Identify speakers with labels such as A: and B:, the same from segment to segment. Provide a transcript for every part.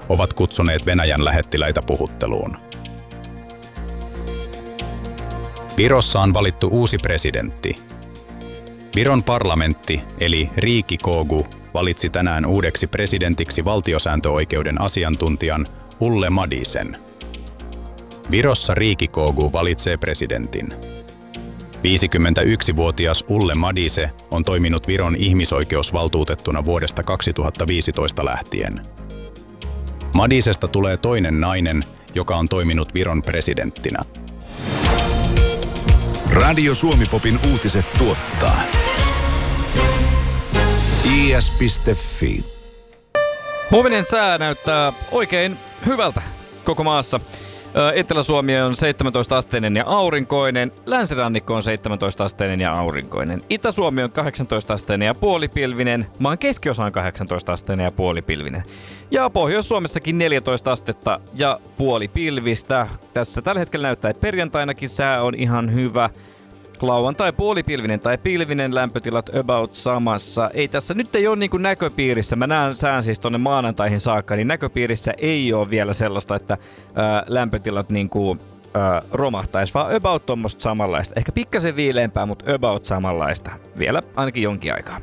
A: ovat kutsuneet Venäjän lähettiläitä puhutteluun. Virossa on valittu uusi presidentti. Viron parlamentti, eli Riigikogu, valitsi tänään uudeksi presidentiksi valtiosääntöoikeuden asiantuntijan Ulle Madisen. Virossa Riigikogu valitsee presidentin. 51-vuotias Ulle Madise on toiminut Viron ihmisoikeusvaltuutettuna vuodesta 2015 lähtien. Madisesta tulee toinen nainen, joka on toiminut Viron presidenttinä.
B: Radio Suomi-popin uutiset tuottaa is.fi.
C: Huominen sää näyttää oikein hyvältä koko maassa. Etelä-Suomi on 17-asteinen ja aurinkoinen, länsirannikko on 17-asteinen ja aurinkoinen. Itä-Suomi on 18-asteinen ja puolipilvinen, maan keskiosa on 18-asteinen ja puolipilvinen. Ja Pohjois-Suomessakin 14 astetta ja puolipilvistä. Tässä tällä hetkellä näyttää, että perjantainakin sää on ihan hyvä. Lauantai puolipilvinen tai pilvinen, lämpötilat about samassa. Ei tässä nyt ei ole niin kuin näköpiirissä. Mä näen sään siis tonne maanantaihin saakka, niin näköpiirissä ei ole vielä sellaista, että lämpötilat niin kuin romahtaisi, vaan about tommoista samanlaista. Ehkä pikkasen viileämpää, mutta about samanlaista. Vielä ainakin jonkin aikaa.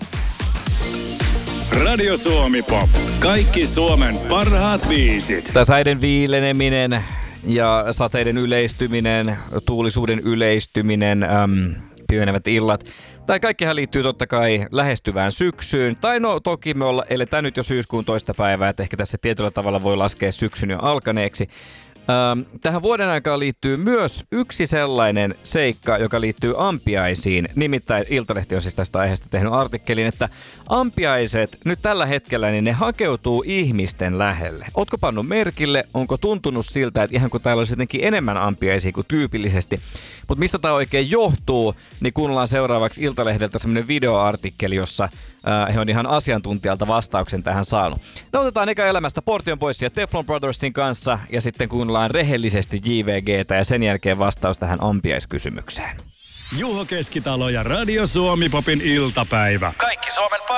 B: Radio Suomi Pop. Kaikki Suomen parhaat biisit.
C: Tämä säiden viileneminen ja sateiden yleistyminen, tuulisuuden yleistyminen, pimenevät illat. Tai kaikkihan liittyy totta kai lähestyvään syksyyn. Tai no toki me eletään nyt jo syyskuun toista päivää, että ehkä tässä tietyllä tavalla voi laskea syksyn jo alkaneeksi. Tähän vuoden aikaan liittyy myös yksi sellainen seikka, joka liittyy ampiaisiin. Nimittäin Iltalehti on siis tästä aiheesta tehnyt artikkelin, että ampiaiset nyt tällä hetkellä, niin ne hakeutuu ihmisten lähelle. Ootko pannut merkille? Onko tuntunut siltä, että ihan kun täällä olisi jotenkin enemmän ampiaisia kuin tyypillisesti? Mutta mistä tämä oikein johtuu, niin kuunnellaan seuraavaksi Iltalehdeltä semmoinen videoartikkeli, jossa he on ihan asiantuntijalta vastauksen tähän saanut. No otetaan eka elämästä Portion Boysin ja Teflon Brothersin kanssa ja sitten kuunnellaan rehellisesti JVGtä ja sen jälkeen vastaus tähän ampiaiskysymykseen.
B: Juho Keskitalo ja Radio Suomi Popin iltapäivä. Kaikki Suomen